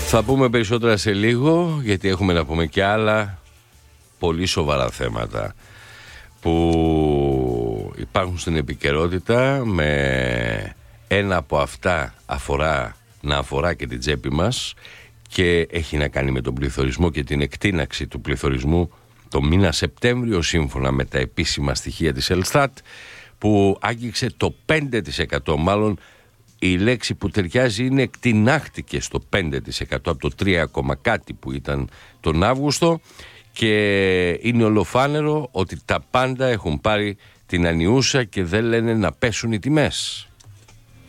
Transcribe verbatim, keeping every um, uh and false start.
Θα πούμε περισσότερα σε λίγο, γιατί έχουμε να πούμε και άλλα πολύ σοβαρά θέματα που υπάρχουν στην επικαιρότητα. Με ένα από αυτά αφορά, να αφορά και την τσέπη μας και έχει να κάνει με τον πληθωρισμό και την εκτείναξη του πληθωρισμού το μήνα Σεπτέμβριο, σύμφωνα με τα επίσημα στοιχεία της Ελστάτ, που άγγιξε το πέντε τοις εκατό. Μάλλον η λέξη που ταιριάζει είναι εκτινάχτηκε στο πέντε τοις εκατό από το τρία κάτι που ήταν τον Αύγουστο, και είναι ολοφάνερο ότι τα πάντα έχουν πάρει την ανιούσα και δεν λένε να πέσουν οι τιμές.